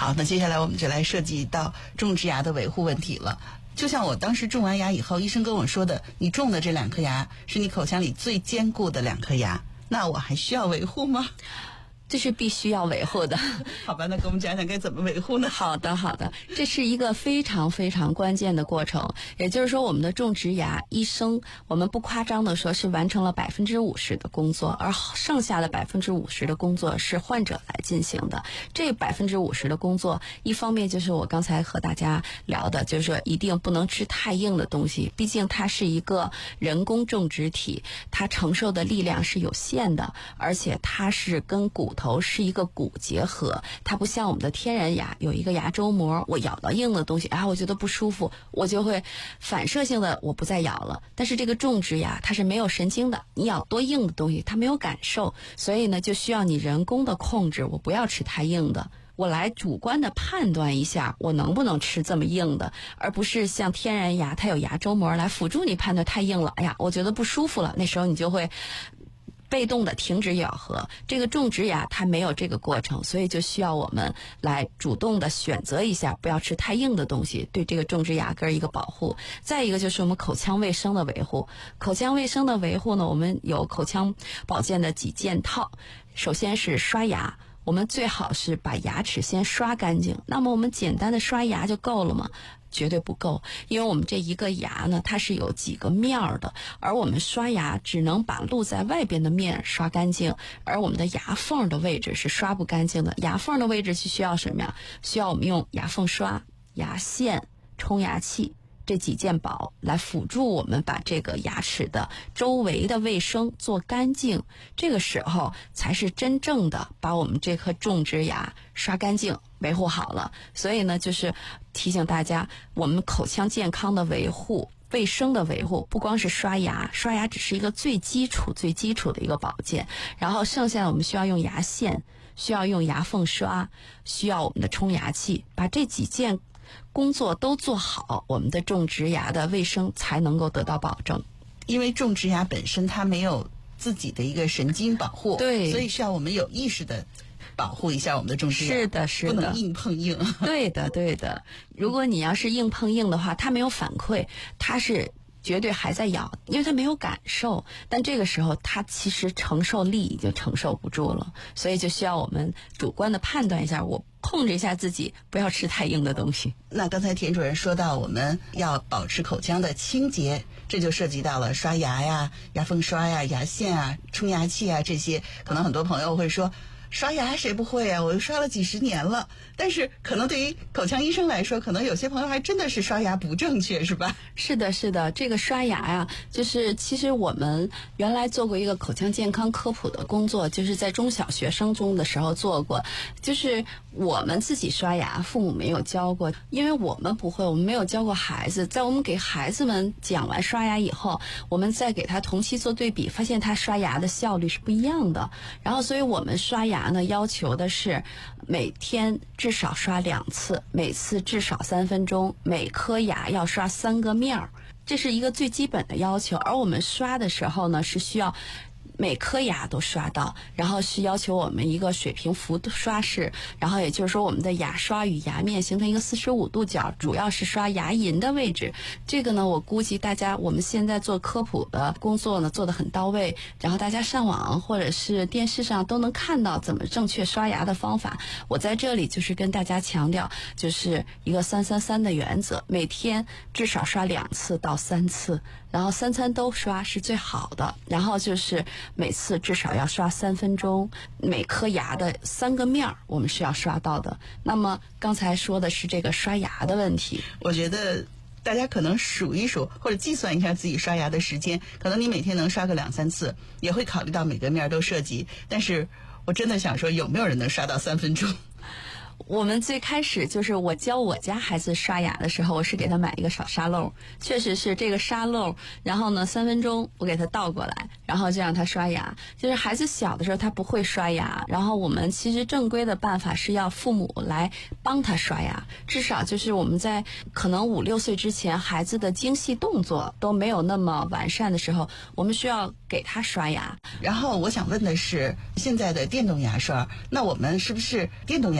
好，那接下来我们就来涉及到种植牙的维护问题了。就像我当时种完牙以后，医生跟我说的，你种的这2颗牙是你口腔里最坚固的2颗牙，那我还需要维护吗？ 这是必须要维护的。 好吧，那给我们讲讲该怎么维护呢？ 好的，这是一个非常非常关键的过程。也就是说，我们的种植牙医生，我们不夸张的说是完成了50%的工作，而剩下的50%的工作是患者来进行的。这50%的工作，一方面就是我刚才和大家聊的，就是说一定不能吃太硬的东西，毕竟它是一个人工种植体，它承受的力量是有限的，而且它是跟骨头是一个骨结合，它不像我们的天然牙有一个牙周膜，我咬到硬的东西我觉得不舒服，我就会反射性的我不再咬了。但是这个种植牙它是没有神经的，你咬多硬的东西它没有感受，所以呢就需要你人工的控制，我不要吃太硬的，我来主观的判断一下我能不能吃这么硬的，而不是像天然牙它有牙周膜来辅助你判断太硬了，我觉得不舒服了，那时候你就会被动的停止咬合。这个种植牙它没有这个过程，所以就需要我们来主动的选择一下，不要吃太硬的东西，对这个种植牙根一个保护。再一个就是我们口腔卫生的维护。口腔卫生的维护呢，我们有口腔保健的几件套。首先是刷牙，我们最好是把牙齿先刷干净。那么我们简单的刷牙就够了吗？绝对不够，因为我们这一个牙呢，它是有几个面儿的，而我们刷牙只能把露在外边的面刷干净，而我们的牙缝的位置是刷不干净的。牙缝的位置是需要什么呀？需要我们用牙缝刷、牙线、冲牙器这几件宝来辅助我们把这个牙齿的周围的卫生做干净，这个时候才是真正的把我们这颗种植牙刷干净维护好了。所以呢，就是提醒大家，我们口腔健康的维护、卫生的维护，不光是刷牙，刷牙只是一个最基础的一个保健，然后剩下的我们需要用牙线，需要用牙缝刷，需要我们的冲牙器，把这几件工作都做好，我们的种植牙的卫生才能够得到保证。 因为种植牙本身它没有自己的一个神经保护， 对， 所以需要我们有意识的保护一下我们的种植牙。 是的， 不能硬碰硬。 对的。如果你要是硬碰硬的话，它没有反馈，它是绝对还在咬，因为它没有感受，但这个时候它其实承受力已经承受不住了，所以就需要我们主观的判断一下，我控制一下自己，不要吃太硬的东西。 那刚才田主任说到我们要保持口腔的清洁，这就涉及到了刷牙呀、牙缝刷呀、牙线啊、冲牙器啊，这些可能很多朋友会说，刷牙谁不会啊？我刷了几十年了。但是可能对于口腔医生来说，可能有些朋友还真的是刷牙不正确，是吧？ 是的，这个刷牙呀，就是其实我们原来做过一个口腔健康科普的工作，就是在中小学生中的时候做过，就是我们自己刷牙，父母没有教过，因为我们不会，我们没有教过孩子。在我们给孩子们讲完刷牙以后，我们再给他同期做对比，发现他刷牙的效率是不一样的。然后所以我们刷牙呢，要求的是每天至少刷2次，每次至少3分钟，每颗牙要刷3个面儿，这是一个最基本的要求。而我们刷的时候呢，是需要每颗牙都刷到，然后是要求我们一个水平幅刷式，然后也就是说我们的牙刷与牙面形成一个45度角，主要是刷牙龈的位置。这个呢，我估计大家我们现在做科普的工作呢做得很到位，然后大家上网或者是电视上都能看到怎么正确刷牙的方法。我在这里就是跟大家强调，就是一个333的原则，每天至少刷2次到3次，然后3餐都刷是最好的，然后就是每次至少要刷3分钟，每颗牙的3个面我们是要刷到的。那么刚才说的是这个刷牙的问题， 我觉得大家可能数一数或者计算一下自己刷牙的时间，可能你每天能刷个2-3次，也会考虑到每个面都涉及。但是我真的想说，有没有人能刷到3分钟？ 我们最开始就是我教我家孩子刷牙的时候，我是给他买一个小沙漏，确实是这个沙漏，然后呢3分钟我给他倒过来，然后就让他刷牙。就是孩子小的时候他不会刷牙，然后我们其实正规的办法是要父母来帮他刷牙，至少就是我们在可能5-6岁之前，孩子的精细动作都没有那么完善的时候，我们需要给他刷牙。 然后我想问的是，现在的电动牙刷，那我们是不是电动牙刷的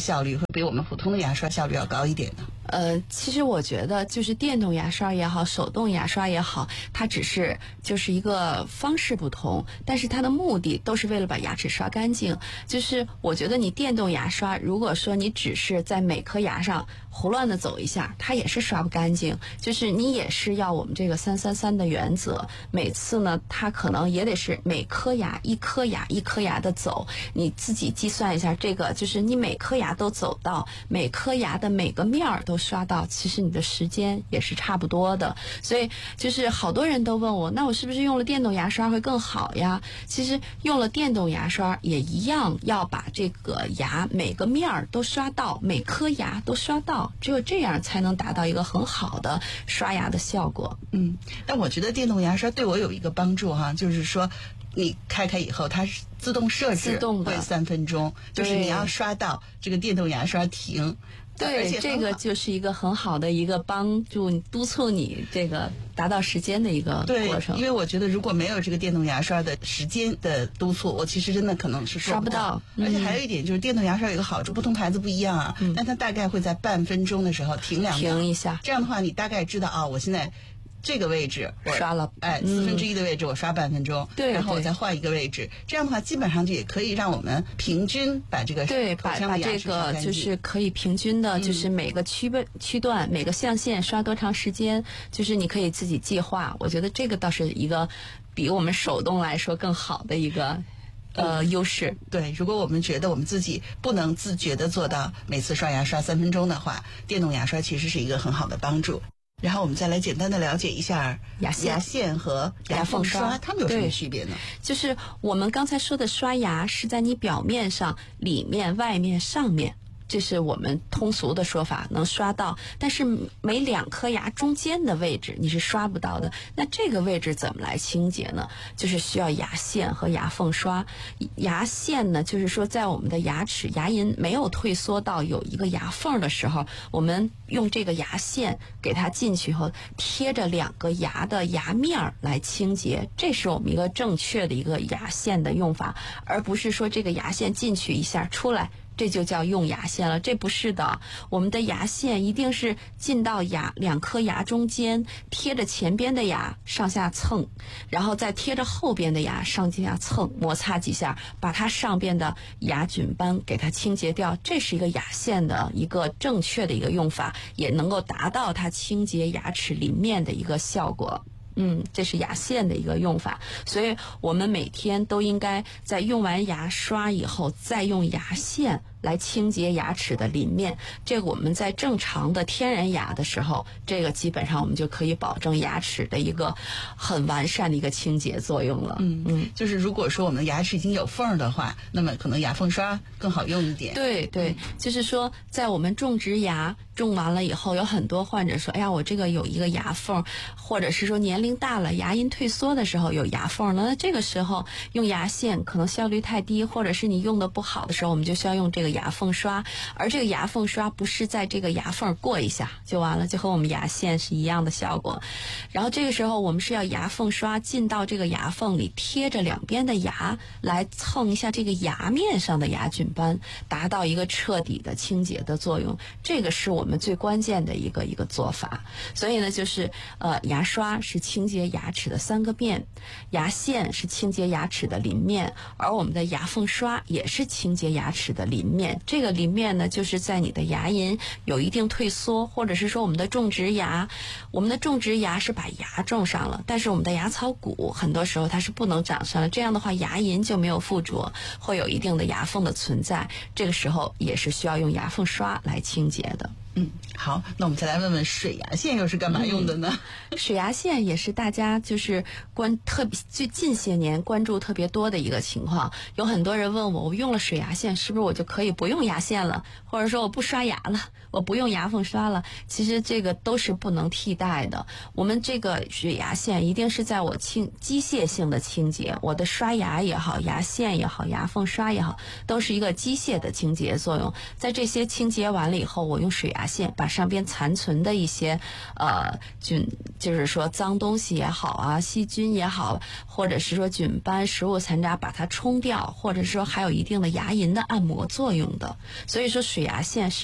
效率会比我们普通的牙刷效率要高一点呢？ 其实我觉得就是电动牙刷也好，手动牙刷也好，它只是就是一个方式不同，但是它的目的都是为了把牙齿刷干净。就是我觉得你电动牙刷，如果说你只是在每颗牙上胡乱的走一下，它也是刷不干净。就是你也是要我们这个333的原则，每次呢，它可能也得是每颗牙一颗牙的走，你自己计算一下，这个就是你每颗牙都走到，每颗牙的每个面儿都刷到，其实你的时间也是差不多的。所以就是好多人都问我，那我是不是用了电动牙刷会更好呀？其实用了电动牙刷也一样要把这个牙每个面儿都刷到，每颗牙都刷到，只有这样才能达到一个很好的刷牙的效果。 但我觉得电动牙刷对我有一个帮助哈，就是说你开以后它是自动设置会3分钟，就是你要刷到这个电动牙刷停。 对，这个就是一个很好的一个帮助你督促你这个达到时间的一个过程。 对，因为我觉得如果没有这个电动牙刷的时间的督促，我其实真的可能是刷不到。 而且还有一点就是电动牙刷有一个好处，不同牌子不一样啊，但它大概会在半分钟的时候停2秒， 停一下， 这样的话你大概知道啊，我现在这个位置我刷了 ，1/4的位置我刷半分钟， 对， 然后我再换一个位置，这样的话基本上就也可以让我们平均把这个把这个就是可以平均的，就是每个区段每个象限刷多长时间，就是你可以自己计划。我觉得这个倒是一个比我们手动来说更好的一个优势。 对，如果我们觉得我们自己不能自觉的做到每次刷牙刷3分钟的话，电动牙刷其实是一个很好的帮助。然后我们再来简单的了解一下牙线和牙缝刷，它们有什么区别呢？ 就是我们刚才说的刷牙是在你表面上、里面、外面、上面，这是我们通俗的说法，能刷到。但是每2颗牙中间的位置你是刷不到的。那这个位置怎么来清洁呢？就是需要牙线和牙缝刷。牙线呢，就是说在我们的牙齿牙龈没有退缩到有一个牙缝的时候，我们用这个牙线给它进去后，贴着2个牙的牙面来清洁，这是我们一个正确的一个牙线的用法，而不是说这个牙线进去一下出来，这就叫用牙线了。这不是的，我们的牙线一定是进到2颗牙中间，贴着前边的牙上下蹭，然后再贴着后边的牙上下蹭，摩擦几下，把它上边的牙菌斑给它清洁掉。这是一个牙线的一个正确的一个用法，也能够达到它清洁牙齿邻面的一个效果。这是牙线的一个用法，所以我们每天都应该在用完牙刷以后，再用牙线来清洁牙齿的邻面。这个我们在正常的天然牙的时候，这个基本上我们就可以保证牙齿的一个很完善的一个清洁作用了。 就是如果说我们牙齿已经有缝的话，那么可能牙缝刷更好用一点。 对，就是说在我们种植牙种完了以后，有很多患者说，哎呀，我这个有一个牙缝，或者是说年龄大了牙龈退缩的时候有牙缝了，那这个时候用牙线可能效率太低，或者是你用的不好的时候，我们就需要用这个牙缝刷。而这个牙缝刷不是在这个牙缝过一下就完了，就和我们牙线是一样的效果。然后这个时候我们是要牙缝刷进到这个牙缝里，贴着2边的牙来蹭一下这个牙面上的牙菌斑，达到一个彻底的清洁的作用。这个是我们最关键的一个做法。所以呢，就是牙刷是清洁牙齿的3个面，牙线是清洁牙齿的邻面，而我们的牙缝刷也是清洁牙齿的邻面。这个邻面呢，就是在你的牙龈有一定退缩，或者是说我们的种植牙是把牙种上了，但是我们的牙槽骨很多时候它是不能长上了，这样的话牙龈就没有附着，会有一定的牙缝的存在，这个时候也是需要用牙缝刷来清洁的。 好，那我们再来问问水牙线又是干嘛用的呢？ 水牙线也是大家就是最近些年关注特别多的一个情况。有很多人问我用了水牙线是不是我就可以不用牙线了，或者说我不刷牙了，我不用牙缝刷了。其实这个都是不能替代的。我们这个水牙线一定是在我机械性的清洁，我的刷牙也好，牙线也好，牙缝刷也好，都是一个机械的清洁作用。在这些清洁完了以后，我用水牙牙线，把上边残存的一些菌，就是说脏东西也好啊，细菌也好，或者是说菌斑、食物残渣，把它冲掉，或者说还有一定的牙龈的按摩作用的。所以说水牙线是